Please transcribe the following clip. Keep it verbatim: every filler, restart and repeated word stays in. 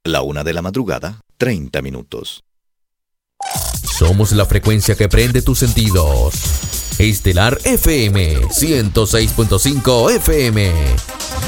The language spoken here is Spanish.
La una de la madrugada, treinta minutos. Somos la frecuencia que prende tus sentidos. Estelar F M ciento seis punto cinco F M.